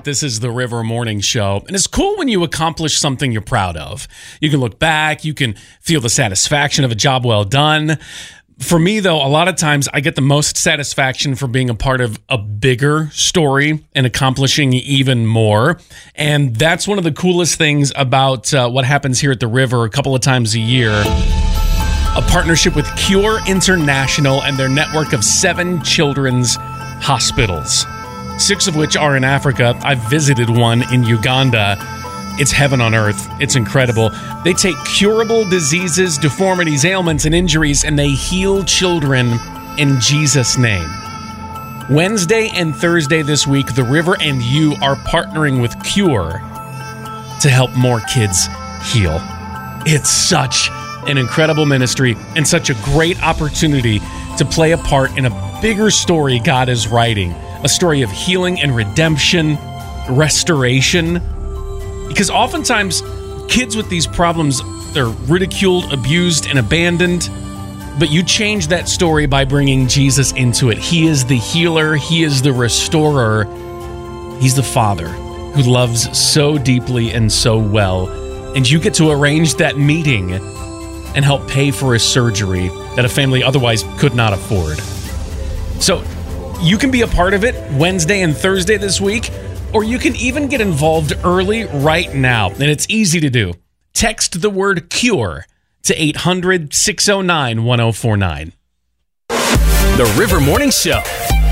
that this is the River Morning Show. And it's cool when you accomplish something you're proud of. You can look back, you can feel the satisfaction of a job well done. For me, though, a lot of times I get the most satisfaction for being a part of a bigger story and accomplishing even more. And that's one of the coolest things about what happens here at the River a couple of times a year. A partnership with Cure International and their network of 7 children's hospitals, 6 of which are in Africa. I've visited one in Uganda. It's heaven on earth. It's incredible. They take curable diseases, deformities, ailments, and injuries, and they heal children in Jesus' name. Wednesday and Thursday this week, The River and you are partnering with Cure to help more kids heal. It's such an incredible ministry and such a great opportunity to play a part in a bigger story God is writing, a story of healing and redemption, restoration. Because oftentimes, kids with these problems, they're ridiculed, abused, and abandoned. But you change that story by bringing Jesus into it. He is the healer. He is the restorer. He's the Father who loves so deeply and so well. And you get to arrange that meeting and help pay for a surgery that a family otherwise could not afford. So you can be a part of it Wednesday and Thursday this week, or you can even get involved early right now. And it's easy to do. Text the word CURE to 800-609-1049. The River Morning Show.